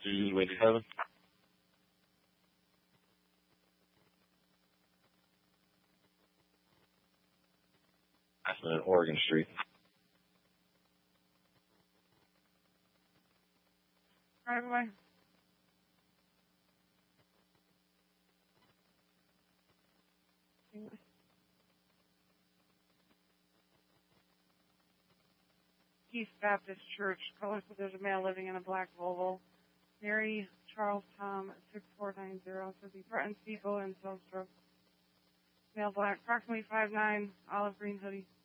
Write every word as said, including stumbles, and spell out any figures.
two eighty-seven. That's in Oregon Street. Right away. East Baptist Church. Caller said there's a male living in a black Volvo. Mary Charles Tom six four nine zero says he threatens people in Silstra. Male black, approximately five nine, olive green hoodie.